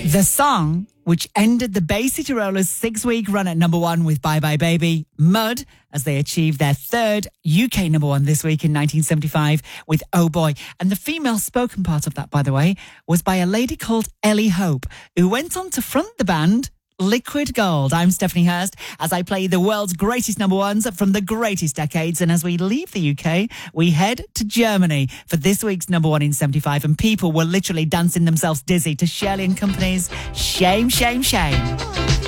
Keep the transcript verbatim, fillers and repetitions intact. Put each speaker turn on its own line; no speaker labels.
The song, which ended the Bay City Rollers' six-week run at number one with Bye Bye Baby, Mud, as they achieved their third U K number one this week in nineteen seventy-five with Oh Boy. And the female spoken part of that, by the way, was by a lady called Ellie Hope, who went on to front the band Liquid Gold. I'm Stephanie Hurst as I play the world's greatest number ones from the greatest decades. And as we leave the U K, we head to Germany for this week's number one in seventy-five. And people were literally dancing themselves dizzy to Shirley and Company's Shame, Shame, Shame.